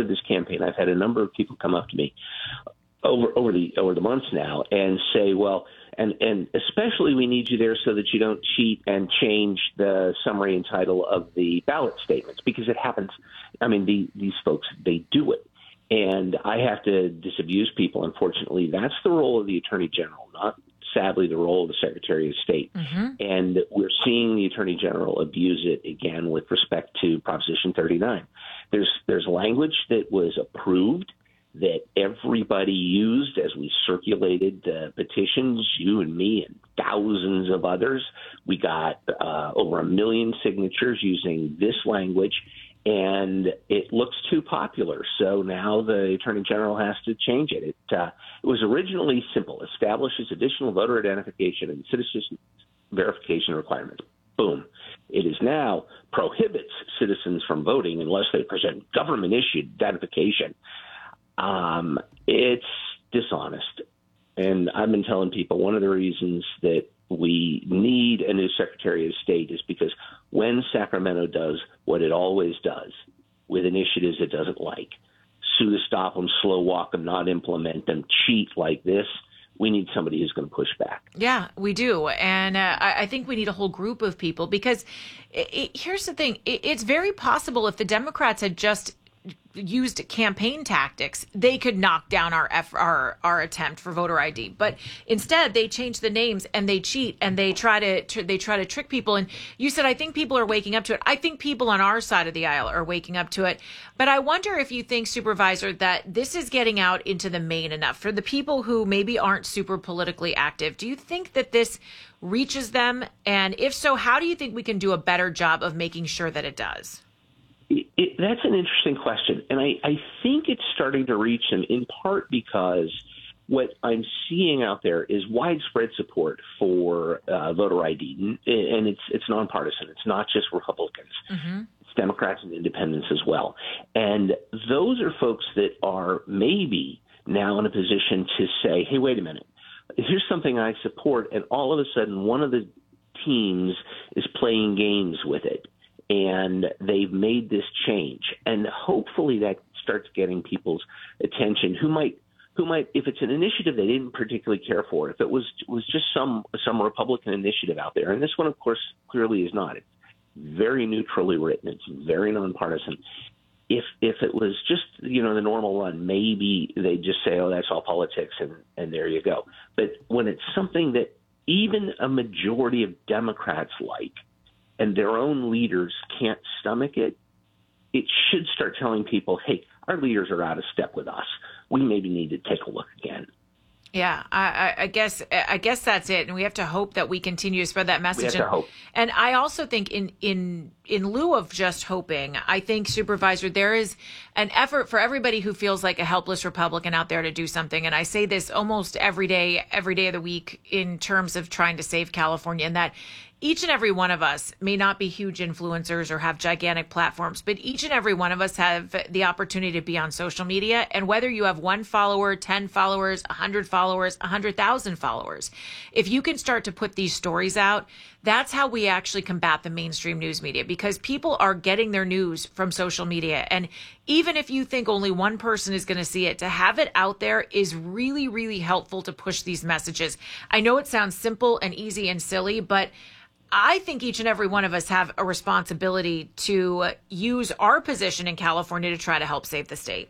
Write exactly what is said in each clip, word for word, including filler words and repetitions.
started this campaign, I've had a number of people come up to me over over the over the months now and say, well, and, and especially we need you there so that you don't cheat and change the summary and title of the ballot statements, because it happens. I mean, the, these folks, they do it. And I have to disabuse people. Unfortunately, that's the role of the Attorney General, not sadly the role of the Secretary of State. Mm-hmm. And we're seeing the Attorney General abuse it again with respect to Proposition thirty-nine. There's there's language that was approved that everybody used as we circulated the petitions, you and me and thousands of others. We got uh, over a million signatures using this language, and it looks too popular. So now the Attorney General has to change it. It, uh, it was originally simple: establishes additional voter identification and citizenship verification requirements. Boom. It is now prohibits citizens from voting unless they present government-issued identification. Um, it's dishonest. And I've been telling people one of the reasons that we need a new Secretary of State is because when Sacramento does what it always does with initiatives it doesn't like, sue to stop them, slow walk them, not implement them, cheat like this, we need somebody who's going to push back. Yeah, we do. And uh, I, I think we need a whole group of people because it, it, here's the thing. It, it's very possible if the Democrats had just used campaign tactics, they could knock down our F, our our attempt for voter I D. But instead, they change the names and they cheat and they try to tr- they try to trick people. And you said, I think people are waking up to it. I think people on our side of the aisle are waking up to it. But I wonder if you think, Supervisor, that this is getting out into the main enough for the people who maybe aren't super politically active. Do you think that this reaches them? And if so, how do you think we can do a better job of making sure that it does? It, it, that's an interesting question, and I, I think it's starting to reach them in part because what I'm seeing out there is widespread support for uh, voter I D, and it's it's nonpartisan. It's not just Republicans. Mm-hmm. It's Democrats and independents as well. And those are folks that are maybe now in a position to say, hey, wait a minute, here's something I support, and all of a sudden one of the teams is playing games with it. And they've made this change, and hopefully that starts getting people's attention. Who might, who might, if it's an initiative they didn't particularly care for, if it was was just some some Republican initiative out there, and this one, of course, clearly is not. It's very neutrally written. It's very nonpartisan. If if it was just you know the normal run, maybe they just say, oh, that's all politics, and and there you go. But when it's something that even a majority of Democrats like, and their own leaders can't stomach it, it should start telling people, hey, our leaders are out of step with us. We maybe need to take a look again. Yeah, I, I guess I guess that's it, and we have to hope that we continue to spread that message. We have and, to hope. And I also think, in in in lieu of just hoping, I think, Supervisor, there is an effort for everybody who feels like a helpless Republican out there to do something. And I say this almost every day, every day of the week, in terms of trying to save California, and that each and every one of us may not be huge influencers or have gigantic platforms, but each and every one of us have the opportunity to be on social media. And whether you have one follower, ten followers, one hundred followers, one hundred thousand followers, if you can start to put these stories out, that's how we actually combat the mainstream news media, because people are getting their news from social media. And even if you think only one person is going to see it, to have it out there is really, really helpful to push these messages. I know it sounds simple and easy and silly, but I think each and every one of us have a responsibility to use our position in California to try to help save the state.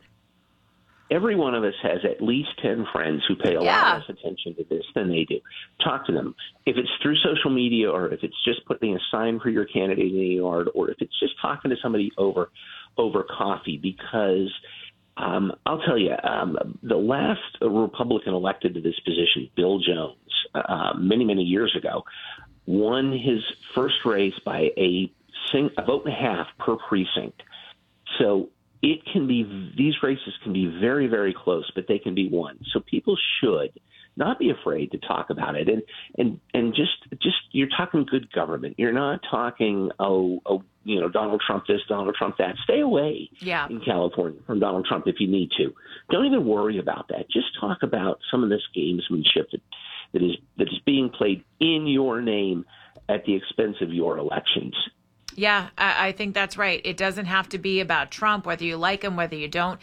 Every one of us has at least ten friends who pay a yeah. lot less attention to this than they do. Talk to them. If it's through social media, or if it's just putting a sign for your candidate in the yard, or if it's just talking to somebody over over coffee, because um, I'll tell you, um, the last Republican elected to this position, Bill Jones, uh, many, many years ago, won his first race by a, sing, a vote and a half per precinct. So it can be, these races can be very, very close, but they can be won. So people should not be afraid to talk about it. And, and, and just, just, you're talking good government. You're not talking, oh, oh, you know, Donald Trump this, Donald Trump that. Stay away yeah. in California from Donald Trump if you need to. Don't even worry about that. Just talk about some of this gamesmanship that, that is that is being played in your name at the expense of your elections. Yeah, I, I think that's right. It doesn't have to be about Trump, whether you like him, whether you don't.